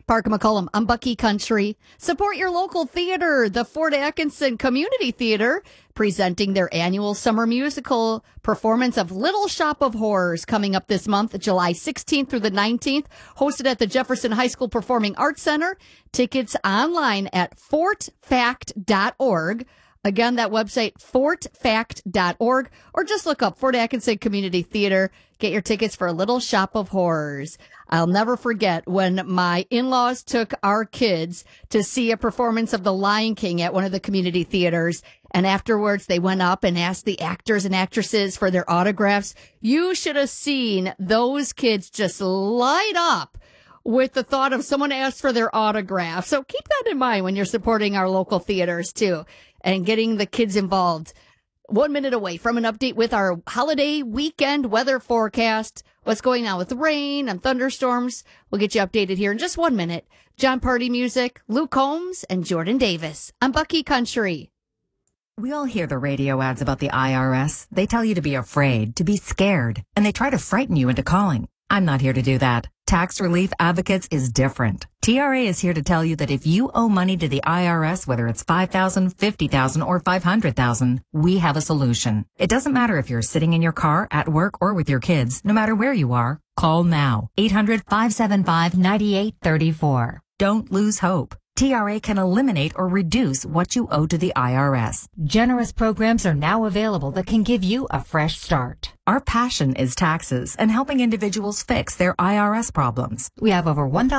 Parker McCollum. I'm Bucky Country. Support your local theater, the Fort Atkinson Community Theater, presenting their annual summer musical performance of Little Shop of Horrors coming up this month, July 16th through the 19th, hosted at the Jefferson High School Performing Arts Center. Tickets online at fortfact.org. Again, that website, fortfact.org, or just look up Fort Atkinson Community Theater. Get your tickets for Little Shop of Horrors. I'll never forget when my in-laws took our kids to see a performance of The Lion King at one of the community theaters. And afterwards, they went up and asked the actors and actresses for their autographs. You should have seen those kids just light up with the thought of someone asked for their autograph. So keep that in mind when you're supporting our local theaters, too, and getting the kids involved. 1 minute away from an update with our holiday weekend weather forecast. What's going on with rain and thunderstorms? We'll get you updated here in just 1 minute. John Party Music, Luke Combs, and Jordan Davis. I'm Bucky Country. We all hear the radio ads about the IRS. They tell you to be afraid, to be scared, and they try to frighten you into calling. I'm not here to do that. Tax Relief Advocates is different. TRA is here to tell you that if you owe money to the IRS, whether it's $5,000, $50,000, or $500,000, we have a solution. It doesn't matter if you're sitting in your car, at work, or with your kids. No matter where you are, call now. 800-575-9834. Don't lose hope. TRA can eliminate or reduce what you owe to the IRS. Generous programs are now available that can give you a fresh start. Our passion is taxes and helping individuals fix their IRS problems. We have over 1,000